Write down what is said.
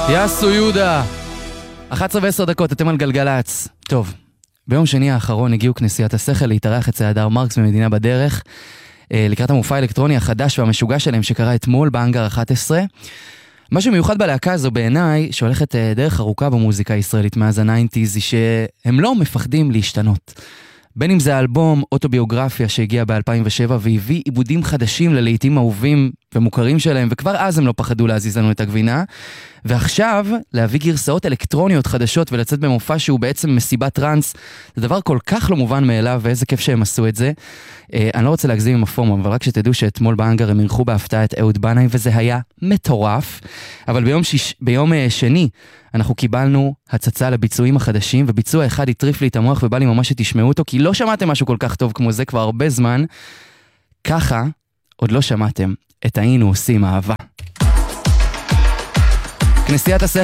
יאסו יהודה, 11:10, אתם על גלגלץ. טוב, ביום שני האחרון הגיעו כנסיית השכל להתארח אצל הדר מרקס במדינה בדרך, לקראת המופע האלקטרוני החדש והמשוגע שלהם שקרה אתמול באנגר 11. משהו מיוחד בלהקה הזו בעיניי, שהולכת דרך ארוכה במוזיקה הישראלית מאז ה-90s, היא שהם לא מפחדים להשתנות. בין אם זה האלבום אוטוביוגרפיה שהגיע ב-2007 והביא עיבודים חדשים ללהיטים אהובים ומוכרים שלהם, וכבר אז הם לא פחדו להזיז לנו את הגבינה, ועכשיו להביא גרסאות אלקטרוניות חדשות ולצאת במופע שהוא בעצם מסיבת טרנס, זה דבר כל כך לא מובן מאליו, ואיזה כיף שהם עשו את זה. אני לא רוצה להגזים עם הפורמה, אבל רק שתדעו שאתמול באנגר הם אירחו בהפתעה את אהוד בנאי, וזה היה מטורף. אבל ביום שני אנחנו קיבלנו הצצה לביצועים החדשים, וביצוע אחד הטריף לי את המוח ובא לי ממש שתשמעו אותו, כי לא שמעתם משהו כל כך טוב כמו זה כבר הרבה זמן. ככה עוד לא שמעתם את היינו עושים אהבה. כנסיית השכל